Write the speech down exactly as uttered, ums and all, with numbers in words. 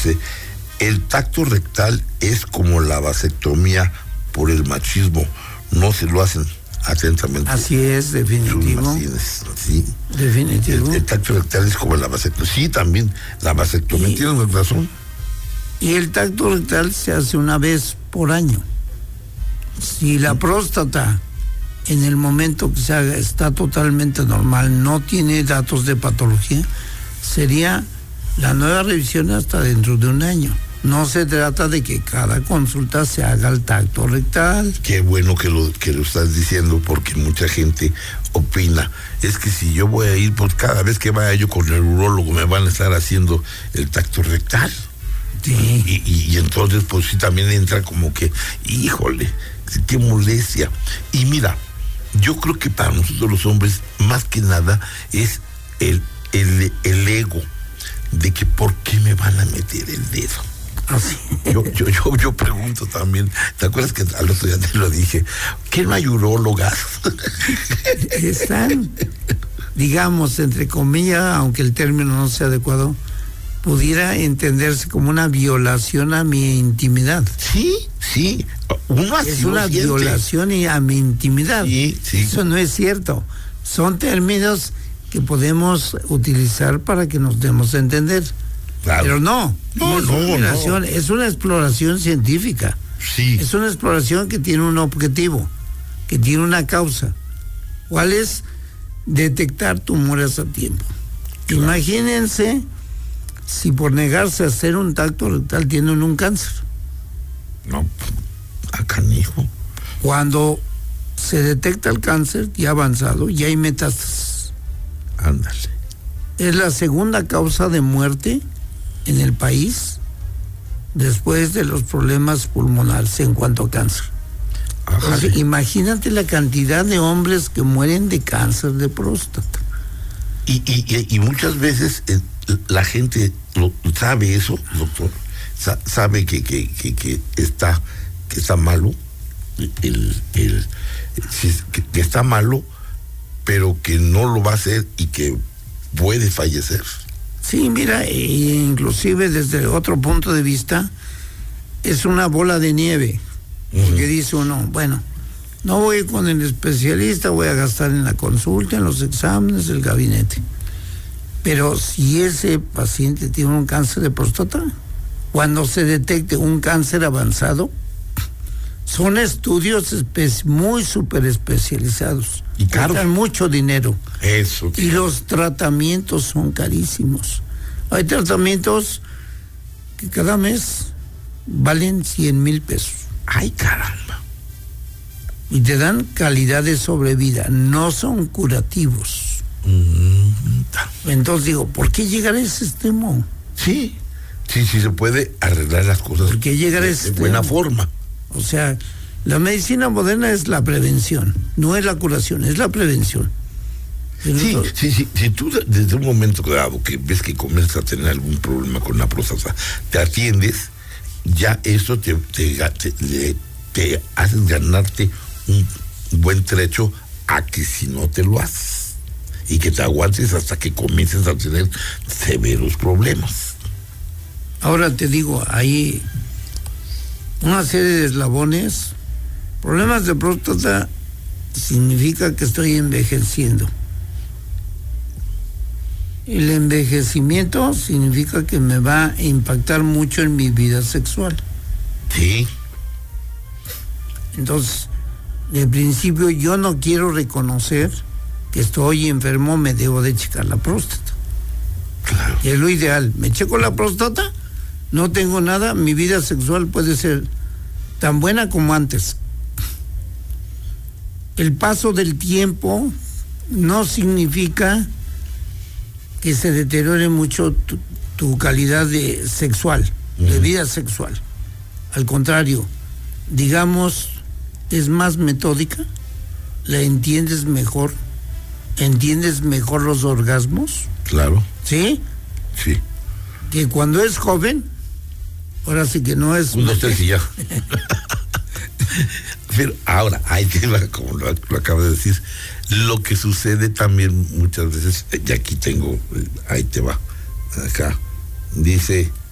dice, el tacto rectal es como la vasectomía por el machismo, no se lo hacen atentamente. Así es, definitivo. Sí. Definitivo. El, el tacto rectal es como la vasectomía. Sí, también la vasectomía. Y, ¿Tienes razón? Y el tacto rectal se hace una vez por año. Si la próstata en el momento que se haga está totalmente normal, no tiene datos de patología, sería la nueva revisión hasta dentro de un año. No se trata de que cada consulta se haga el tacto rectal. Qué bueno que lo, que lo estás diciendo, porque mucha gente opina, es que si yo voy a ir, pues cada vez que vaya yo con el urólogo me van a estar haciendo el tacto rectal. Sí. Y, y, y entonces pues sí también entra como que, híjole, qué molestia. Y mira, yo creo que para nosotros los hombres, más que nada, es el, el, el ego de que por qué me van a meter el dedo. Así. Yo, yo, yo, yo pregunto también, ¿te acuerdas que al otro día te lo dije? ¿Qué no hay urólogas? Están, digamos, entre comillas, aunque el término no sea adecuado, pudiera entenderse como una violación a mi intimidad. Sí, sí. Uno así es una siente. violación a mi intimidad. Sí, sí. Eso no es cierto. Son términos que podemos utilizar para que nos demos a entender. Claro. Pero no, no, es, no, una no. es una exploración científica. Sí. Es una exploración que tiene un objetivo, que tiene una causa. ¿Cuál es? Detectar tumores a tiempo. Claro. Imagínense si por negarse a hacer un tacto rectal tienen un cáncer. No, a canijo. Cuando se detecta el cáncer ya avanzado, ya hay metástasis. Ándale. Es la segunda causa de muerte en el país después de los problemas pulmonares en cuanto a cáncer. Entonces, imagínate la cantidad de hombres que mueren de cáncer de próstata. Y, y, y muchas veces eh, la gente lo, sabe eso, doctor, Sa, sabe que, que, que, que está que está malo, el, el, que, que está malo, pero que no lo va a hacer y que puede fallecer. Sí, mira, inclusive desde otro punto de vista, es una bola de nieve, uh-huh. Porque dice uno, bueno, no voy con el especialista, voy a gastar en la consulta, en los exámenes, el gabinete. Pero si ese paciente tiene un cáncer de próstata, cuando se detecte un cáncer avanzado, son estudios espe- muy súper especializados. Y caros. Mucho dinero. Eso. Y los tratamientos son carísimos. Hay tratamientos que cada mes valen cien mil pesos. ¡Ay, caramba! Y te dan calidad de sobrevida, no son curativos. Mm. Entonces digo, ¿por qué llegar a ese extremo? Sí, sí, sí se puede arreglar las cosas. ¿Por qué llegar a ese de buena forma? O sea, la medicina moderna es la prevención, no es la curación, es la prevención. Sí, sí, sí, si tú desde un momento dado que ves que comienzas a tener algún problema con la próstata, te atiendes, ya eso te, te, te, te, te haces ganarte un buen trecho a que si no te lo haces y que te aguantes hasta que comiences a tener severos problemas. Ahora te digo, hay una serie de eslabones. Problemas de próstata significa que estoy envejeciendo. El envejecimiento significa que me va a impactar mucho en mi vida sexual. Sí. Entonces, de principio yo no quiero reconocer que estoy enfermo, me debo de checar la próstata. Claro. Es lo ideal. Me checo la próstata, no tengo nada, mi vida sexual puede ser tan buena como antes. El paso del tiempo no significa que se deteriore mucho tu, tu calidad de sexual, uh-huh. de vida sexual. Al contrario, digamos, es más metódica, la entiendes mejor, entiendes mejor los orgasmos. Claro. ¿Sí? Sí. Que cuando es joven, ahora sí que no es... Un, dos, tres y ya. Pero ahora, ahí te va, como lo, lo acabo de decir, lo que sucede también muchas veces, y aquí tengo, ahí te va, acá, dice,